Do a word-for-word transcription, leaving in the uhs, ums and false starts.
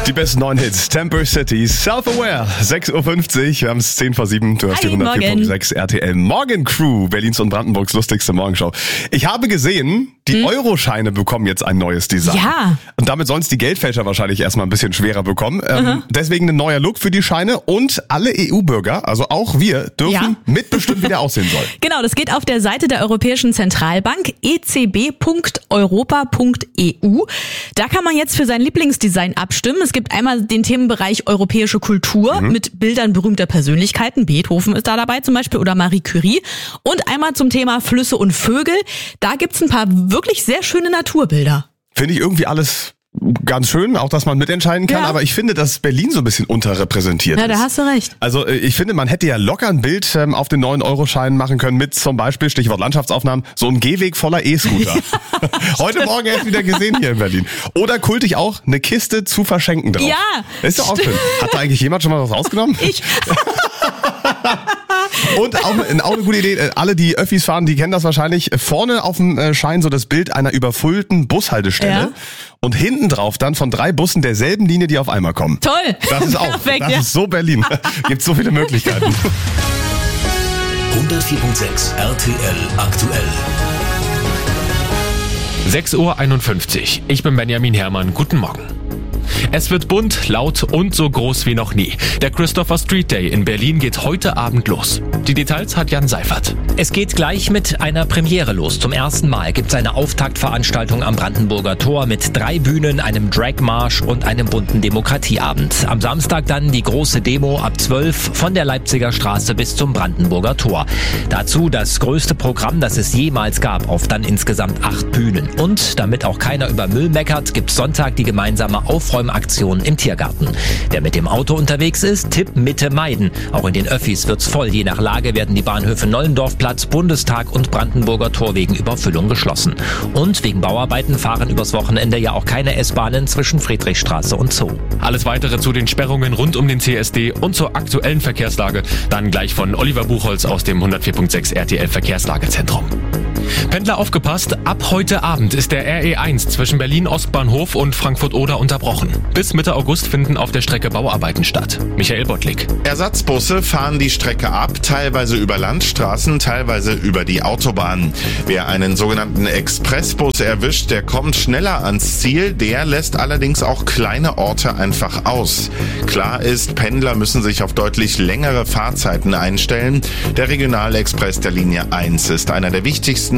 Die besten neuen Hits. Temper City, Self-Aware, sechs Uhr fünfzig. Wir haben es zehn vor sieben. Du hast Hi, die hundertvier Komma sechs R T L Morgen Crew, Berlins und Brandenburgs lustigste Morgenshow. Ich habe gesehen, die hm? Euroscheine bekommen jetzt ein neues Design. Ja. Und damit sollen es die Geldfälscher wahrscheinlich erstmal ein bisschen schwerer bekommen. Ähm, mhm. Deswegen ein neuer Look für die Scheine und alle E U-Bürger, also auch wir, dürfen ja. mitbestimmen, wie der aussehen soll. Genau, das geht auf der Seite der Europäischen Zentralbank e c b punkt europa punkt e u. Da kann man jetzt für sein Lieblingsdesign abstimmen. Es gibt einmal den Themenbereich europäische Kultur mhm. mit Bildern berühmter Persönlichkeiten. Beethoven ist da dabei zum Beispiel oder Marie Curie. Und einmal zum Thema Flüsse und Vögel. Da gibt's ein paar wirklich sehr schöne Naturbilder. Finde ich irgendwie alles ganz schön, auch dass man mitentscheiden kann, ja. aber ich finde, dass Berlin so ein bisschen unterrepräsentiert ist. Ja, da ist. hast du recht. Also ich finde, man hätte ja locker ein Bild ähm, auf den neuen Euro-Scheinen machen können mit zum Beispiel, Stichwort Landschaftsaufnahmen, so ein Gehweg voller E-Scooter. Ja. Heute Morgen erst wieder gesehen hier in Berlin. Oder kultig auch eine Kiste zu verschenken drauf. Ja. Das ist doch auch schön. Hat da eigentlich jemand schon mal was rausgenommen? Ich. Und auch, auch eine gute Idee, alle, die Öffis fahren, die kennen das wahrscheinlich. Vorne auf dem Schein so das Bild einer überfüllten Bushaltestelle ja. und hinten drauf dann von drei Bussen derselben Linie, die auf einmal kommen. Toll. Das ist auch, Perfekt, das ja. ist so Berlin. Gibt so viele Möglichkeiten. hundertvier Komma sechs R T L aktuell. sechs Uhr einundfünfzig. Ich bin Benjamin Herrmann. Guten Morgen. Es wird bunt, laut und so groß wie noch nie. Der Christopher Street Day in Berlin geht heute Abend los. Die Details hat Jan Seifert. Es geht gleich mit einer Premiere los. Zum ersten Mal gibt es eine Auftaktveranstaltung am Brandenburger Tor mit drei Bühnen, einem Dragmarsch und einem bunten Demokratieabend. Am Samstag dann die große Demo ab zwölf von der Leipziger Straße bis zum Brandenburger Tor. Dazu das größte Programm, das es jemals gab, auf dann insgesamt acht Bühnen. Und damit auch keiner über Müll meckert, gibt es Sonntag die gemeinsame Aufräumaktion im Tiergarten. Wer mit dem Auto unterwegs ist, Tipp Mitte meiden. Auch in den Öffis wird's voll. Je nach Lage werden die Bahnhöfe Nollendorfplatz, Bundestag und Brandenburger Tor wegen Überfüllung geschlossen. Und wegen Bauarbeiten fahren übers Wochenende ja auch keine S-Bahnen zwischen Friedrichstraße und Zoo. Alles weitere zu den Sperrungen rund um den C S D und zur aktuellen Verkehrslage dann gleich von Oliver Buchholz aus dem hundertvier Komma sechs R T L Verkehrslagezentrum. Pendler aufgepasst, ab heute Abend ist der R E eins zwischen Berlin Ostbahnhof und Frankfurt-Oder unterbrochen. Bis Mitte August finden auf der Strecke Bauarbeiten statt. Michael Bottlik. Ersatzbusse fahren die Strecke ab, teilweise über Landstraßen, teilweise über die Autobahn. Wer einen sogenannten Expressbus erwischt, der kommt schneller ans Ziel, der lässt allerdings auch kleine Orte einfach aus. Klar ist, Pendler müssen sich auf deutlich längere Fahrzeiten einstellen. Der Regionalexpress der Linie eins ist einer der wichtigsten